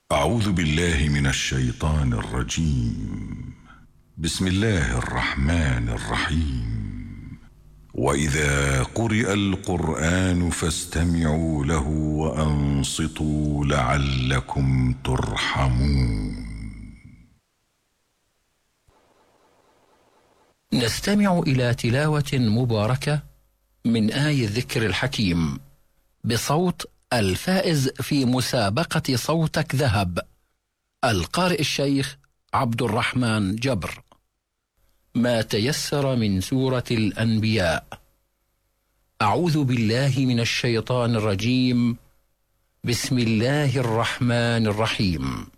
أعوذ بالله من الشيطان الرجيم. بسم الله الرحمن الرحيم. وإذا قرئ القرآن فاستمعوا له وأنصتوا لعلكم ترحمون. نستمع إلى تلاوة مباركة من آي الذكر الحكيم بصوت الفائز في مسابقة صوتك ذهب، القارئ الشيخ عبد الرحمن جبر. ما تيسر من سورة الأنبياء. أعوذ بالله من الشيطان الرجيم. بسم الله الرحمن الرحيم.